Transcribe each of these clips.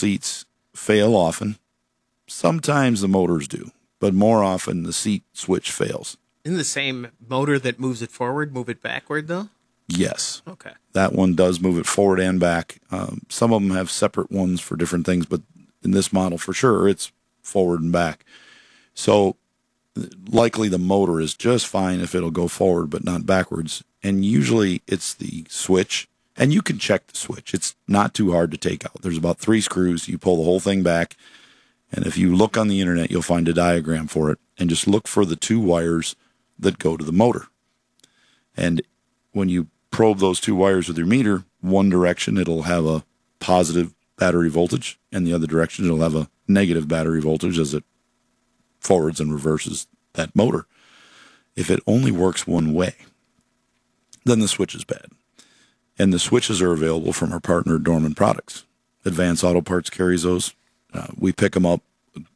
seats fail often. Sometimes the motors do, but more often the seat switch fails. In the same motor that moves it forward, move it backward, though? Yes. Okay. That one does move it forward and back. Some of them have separate ones for different things, but in this model, for sure, it's forward and back. So likely the motor is just fine if it'll go forward but not backwards. And usually it's the switch. And you can check the switch. It's not too hard to take out. There's about 3 screws. You pull the whole thing back. And if you look on the internet, you'll find a diagram for it. And just look for the 2 wires that go to the motor. And when you probe those 2 wires with your meter, one direction it'll have a positive battery voltage, and the other direction it'll have a negative battery voltage as it forwards and reverses that motor. If it only works one way, then the switch is bad. And the switches are available from our partner, Dorman Products. Advance Auto Parts carries those. We pick them up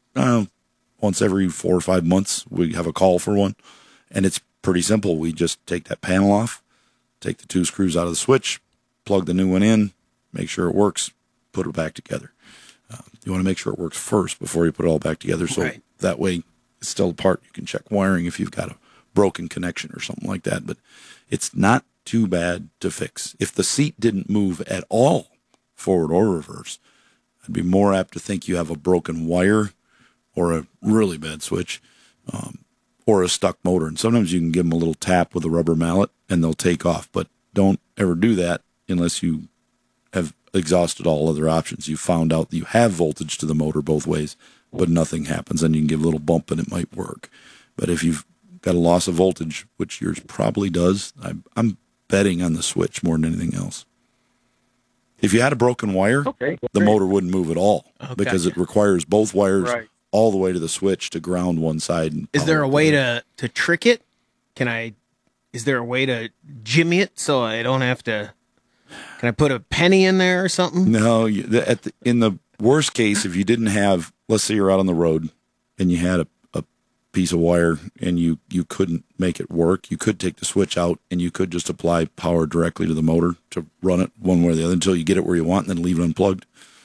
once every 4 or 5 months. We have a call for one, and it's pretty simple. We just take that panel off, take the 2 screws out of the switch, plug the new one in, make sure it works, put it back together. You want to make sure it works first before you put it all back together, so that way it's still apart. You can check wiring if you've got a broken connection or something like that, but it's not too bad to fix. If the seat didn't move at all, forward or reverse, I'd be more apt to think you have a broken wire or a really bad switch, or a stuck motor. And sometimes you can give them a little tap with a rubber mallet and they'll take off, but don't ever do that unless you have exhausted all other options. You found out that you have voltage to the motor both ways, but nothing happens, and you can give a little bump and it might work. But if you've got a loss of voltage, which yours probably does, I'm betting on the switch more than anything else. If you had a broken wire, the motor wouldn't move at all because it requires both wires all the way to the switch to ground one side. And is there a way to trick it? Is there a way to jimmy it so I don't have to? Can I put a penny in there or something? No. In the worst case, if you didn't have, let's say you're out on the road and you had a piece of wire and you couldn't make it work, you could take the switch out and you could just apply power directly to the motor to run it one way or the other until you get it where you want and then leave it unplugged.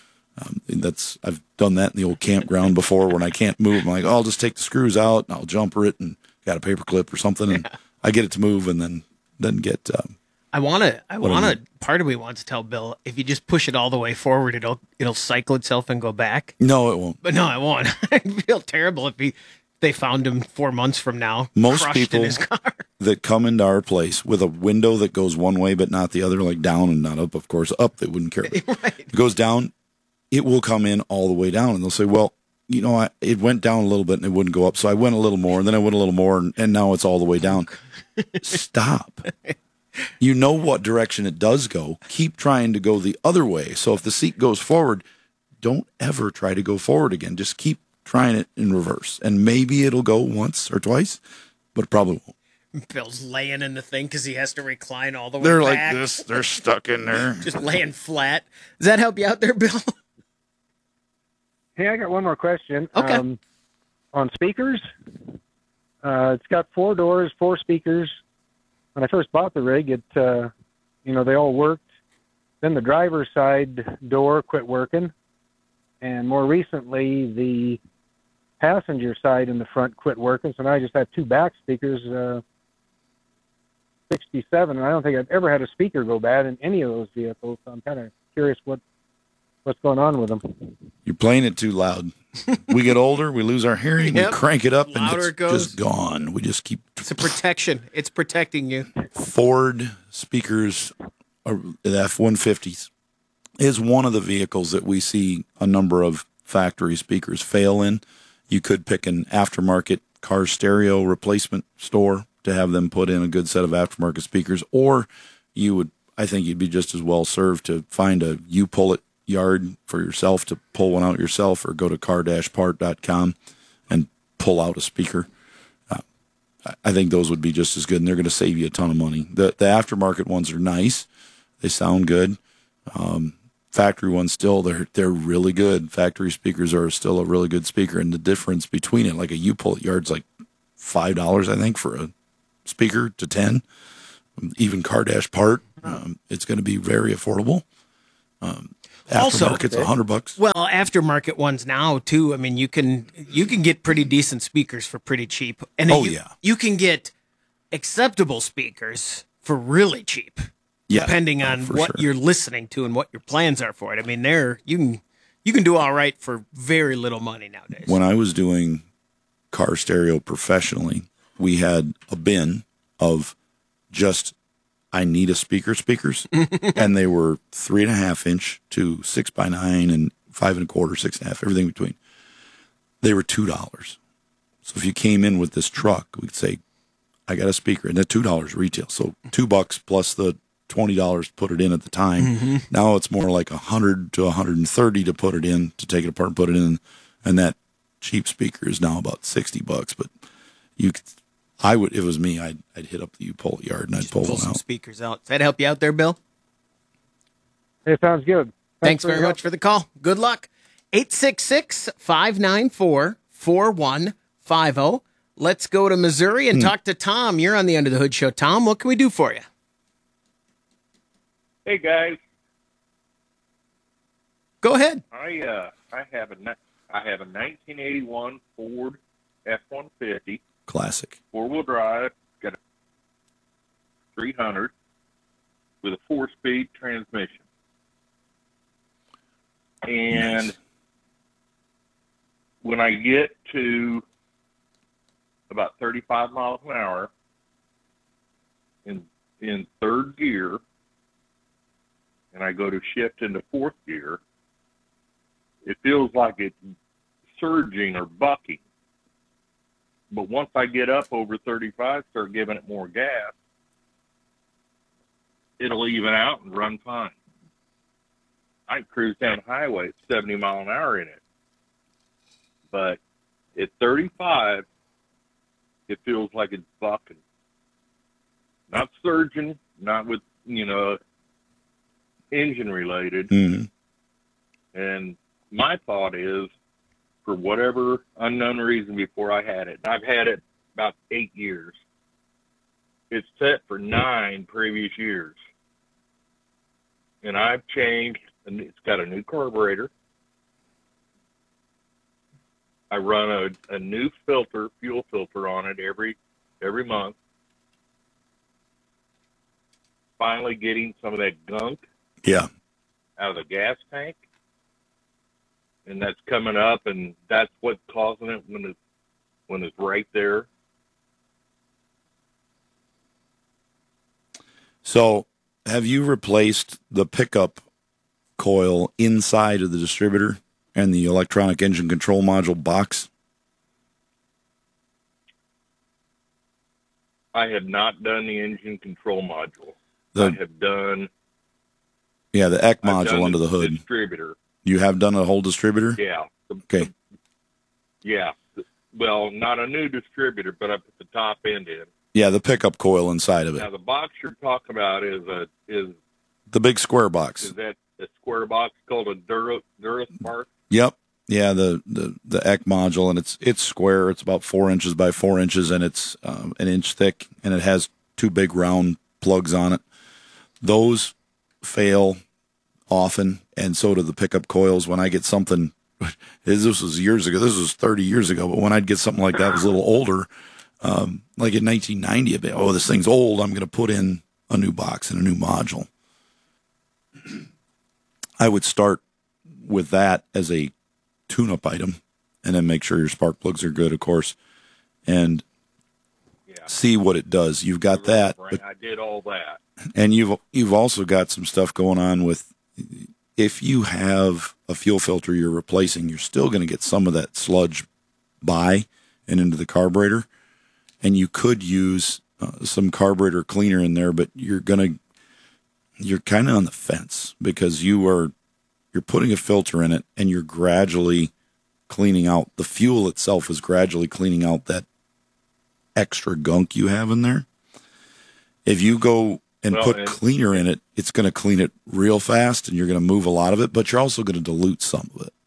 I've done that in the old campground before when I can't move. I'm like, I'll just take the screws out and I'll jumper it and got a paper clip or something and I get it to move and then get. I want to. Part of me wants to tell Bill, if you just push it all the way forward, it'll cycle itself and go back. No, it won't. But no, it won't. I'd feel terrible if they found him 4 months from now. Most crushed people in his car. that come into our place with a window that goes one way but not the other, like down and not up, of course, up they wouldn't care. Right. It goes down, it will come in all the way down, and they'll say, well, it went down a little bit and it wouldn't go up, so I went a little more, and then I went a little more, and now it's all the way down. Stop. You know what direction it does go. Keep trying to go the other way. So if the seat goes forward, don't ever try to go forward again. Just keep trying it in reverse. And maybe it'll go once or twice, but it probably won't. Bill's laying in the thing because he has to recline all the way They're back. like this. They're stuck in there. Just laying flat. Does that help you out there, Bill? Hey, I got one more question. Okay. On speakers, it's got 4 doors, 4 speakers. When I first bought the rig, they all worked. Then the driver's side door quit working. And more recently, the passenger side in the front quit working. So now I just have 2 back speakers, 67. And I don't think I've ever had a speaker go bad in any of those vehicles. So I'm kind of curious what's going on with them. You're playing it too loud. We get older, we lose our hearing, we crank it up, Louder and it it's goes. just gone. We just keep. It's a protection. It's protecting you. Ford speakers, the F-150s, is one of the vehicles that we see a number of factory speakers fail in. You could pick an aftermarket car stereo replacement store to have them put in a good set of aftermarket speakers, or I think you'd be just as well served to find a U-Pull-It yard for yourself to pull one out yourself, or go to car-part.com and pull out a speaker. I think those would be just as good, and they're going to save you a ton of money. The aftermarket ones are nice. They sound good. Factory ones still, they're really good. Factory speakers are still a really good speaker, and the difference between it, like a U-Pull-It yard's like $5, I think, for a speaker to 10. Even car-part, it's going to be very affordable. Also- Aftermarket's $100. Well, aftermarket ones now too. I mean, you can get pretty decent speakers for pretty cheap, and Oh, you, yeah. you can get acceptable speakers for really cheap, Yeah, depending on for what sure. you're listening to and what your plans are for it. I mean, you can do all right for very little money nowadays. When I was doing car stereo professionally, we had a bin of just I need a speakers, and they were 3.5 inch to 6x9 and 5 1/4, 6.5, everything between. They were $2. So if you came in with this truck, we'd say, I got a speaker, and at $2 retail, so $2 plus the $20 to put it in at the time. Now it's more like $100 to $130 to put it in, to take it apart and put it in, and that cheap speaker is now about $60. But you could. If it was me, I'd hit up the U-Pull yard and I'd pull Pull one some out. speakers out. Does that help you out there, Bill? It sounds good. Thanks very much for the call. Good luck. 866-594-4150. Let's go to Missouri and talk to Tom. You're on the Under the Hood Show. Tom, what can we do for you? Hey guys, Go ahead. I have a 1981 Ford F-150 Classic. 4-wheel drive, got a 300 with a 4-speed transmission, and Nice. when I get to about 35 miles an hour in third gear, and I go to shift into fourth gear, it feels like it's surging or bucking. But once I get up over 35, start giving it more gas, it'll even out and run fine. I can cruise down the highway at 70 mile an hour in it. But at 35, it feels like it's bucking. Not surging, not with, engine related. Mhm. And my thought is, for whatever unknown reason before I had it, and I've had it about 8 years, it's set for 9 previous years. And I've changed, and it's got a new carburetor. I run a new filter, fuel filter on it every month. Finally getting some of that gunk Yeah. out of the gas tank, and that's coming up, and that's what's causing it when it's right there. So, have you replaced the pickup coil inside of the distributor and the electronic engine control module box? I have not done the engine control module. The I have done the EC I've module done under the hood. distributor. You have done a whole distributor? Yeah. Okay. Yeah. Well, not a new distributor, but I put the top end in. Yeah, the pickup coil inside of Now it. the box you're talking about is The big square box. that a square box called a Duraspark? Yep. Yeah, the EC module, and it's square. It's about 4 inches by 4 inches, and it's an inch thick, and it has 2 big round plugs on it. Those fail often, and so do the pickup coils. When I get something, this was years ago. This was 30 years ago. But when I'd get something like that, was a little older, like in 1990, this thing's old. I'm going to put in a new box and a new module. I would start with that as a tune-up item, and then make sure your spark plugs are good, of course, and Yeah. see what it does. You've got that, but, I did all that. and you've also got some stuff going on with, if you have a fuel filter you're replacing, you're still going to get some of that sludge by and into the carburetor, and you could use some carburetor cleaner in there, but you're kind of on the fence, because you're putting a filter in it, and you're gradually cleaning out, the fuel itself is gradually cleaning out that extra gunk you have in there. If you go and put cleaner in it, it's going to clean it real fast, and you're going to move a lot of it, but you're also going to dilute some of it.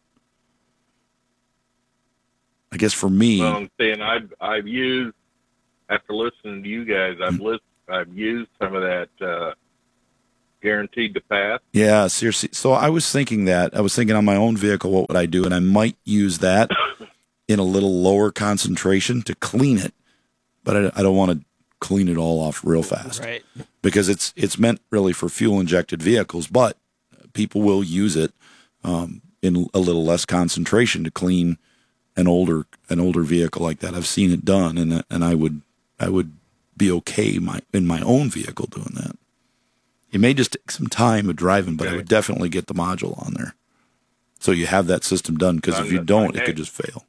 I guess for me, Well, I'm saying I've used, after listening to you guys, I've used some of that guaranteed to pass. Yeah, seriously. So I was thinking that. I was thinking on my own vehicle, what would I do? And I might use that in a little lower concentration to clean it. But I don't want to clean it all off real fast. Right. Because it's meant really for fuel-injected vehicles, but people will use it in a little less concentration to clean an older vehicle like that. I've seen it done, and I would be okay in my own vehicle doing that. It may just take some time of driving, but I would definitely get the module on there. So you have that system done, because if you don't, it could just fail.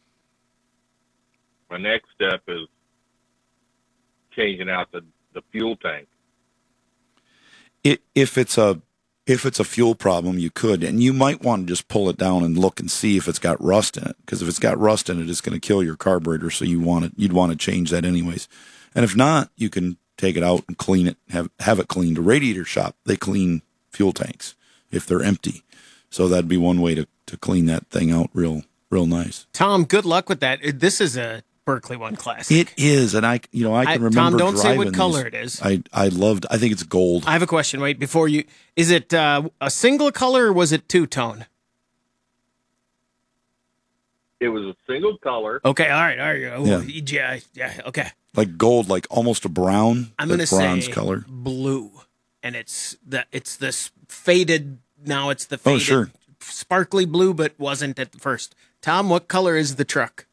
My next step is changing out the fuel tank. If it's a fuel problem, you could, and you might want to just pull it down and look and see if it's got rust in it, because if it's got rust in it, it's going to kill your carburetor. So you'd want to change that anyways. And if not, you can take it out and clean it, have it cleaned. A Radiator Shop, they clean fuel tanks if they're empty. So that'd be one way to clean that thing out real nice. Tom, good luck with that. This is a Berkley One Classic. It is, and I can remember. Tom, don't say driving what color these. it is. I think it's gold. I have a question. Wait, before you, is it a single color or was it two-tone? It was a single color. Okay, all right. Oh, Yeah. yeah, okay. Like gold, like almost a brown. I'm going to bronze say color. blue, and it's this faded. Now it's the faded, sure. sparkly blue, but wasn't at the first. Tom, what color is the truck?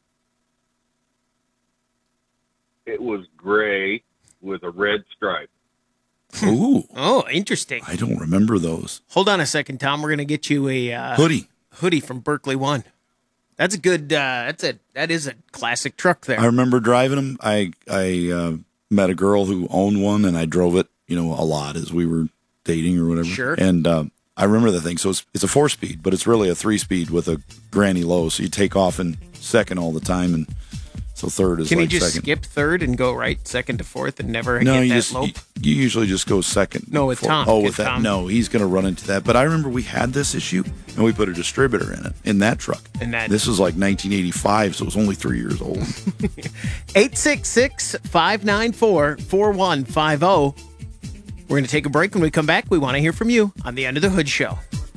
It was gray with a red stripe. Ooh. Oh, interesting. I don't remember those. Hold on a second, Tom. We're going to get you a hoodie from Berkley One. That's a good. That is a classic truck there. I remember driving them. I met a girl who owned one, and I drove it, a lot as we were dating or whatever. Sure. And I remember the thing. So it's a 4-speed, but it's really a 3-speed with a granny low. So you take off in second all the time, and so third is Can like you just second. skip third and go right second to fourth and never No, get that lope? you usually just go second. No, with Tom. Oh, Get with that. Tom. No, he's going to run into that. But I remember we had this issue, and we put a distributor in that truck. This was like 1985, so it was only 3 years old. 866-594-4150. We're going to take a break. When we come back, we want to hear from you on the Under the Hood Show.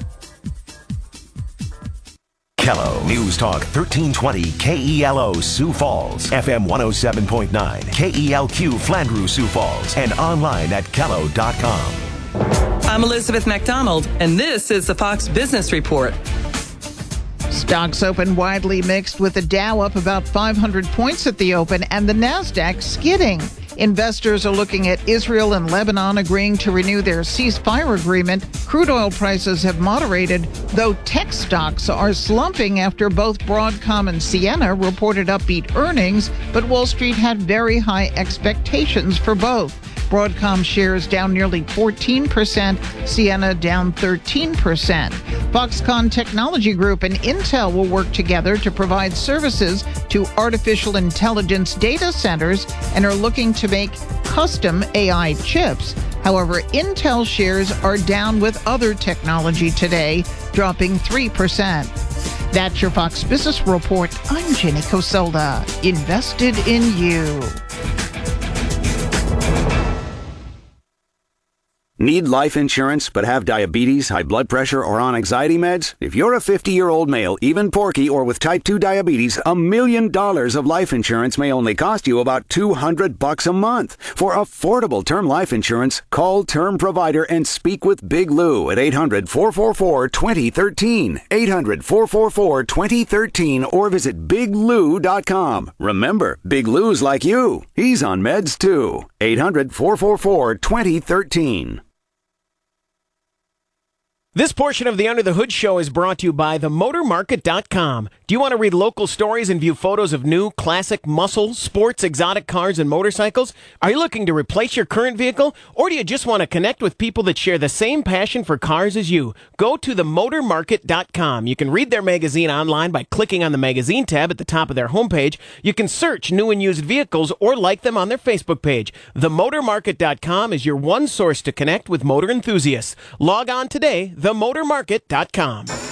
Kello News Talk 1320 KELO Sioux Falls, FM 107.9 KELQ Flandreau Sioux Falls, and online at Kello.com. I'm Elizabeth McDonald, and this is the Fox Business Report. Stocks open widely mixed, with the Dow up about 500 points at the open and the Nasdaq skidding. Investors are looking at Israel and Lebanon agreeing to renew their ceasefire agreement. Crude oil prices have moderated, though tech stocks are slumping after both Broadcom and Ciena reported upbeat earnings, but Wall Street had very high expectations for both. Broadcom shares down nearly 14%, Ciena down 13%. Foxconn Technology Group and Intel will work together to provide services to artificial intelligence data centers and are looking to make custom AI chips. However, Intel shares are down with other technology today, dropping 3%. That's your Fox Business Report. I'm Jenny Coselda. Invested in you. Need life insurance but have diabetes, high blood pressure, or on anxiety meds? If you're a 50-year-old male, even porky, or with type 2 diabetes, $1 million of life insurance may only cost you about $200 a month. For affordable term life insurance, call Term Provider and speak with Big Lou at 800-444-2013, 800-444-2013, or visit biglou.com. Remember, Big Lou's like you. He's on meds too. 800-444-2013. This portion of the Under the Hood Show is brought to you by themotormarket.com. Do you want to read local stories and view photos of new, classic, muscle, sports, exotic cars and motorcycles? Are you looking to replace your current vehicle? Or do you just want to connect with people that share the same passion for cars as you? Go to themotormarket.com. You can read their magazine online by clicking on the magazine tab at the top of their homepage. You can search new and used vehicles or like them on their Facebook page. Themotormarket.com is your one source to connect with motor enthusiasts. Log on today, themotormarket.com.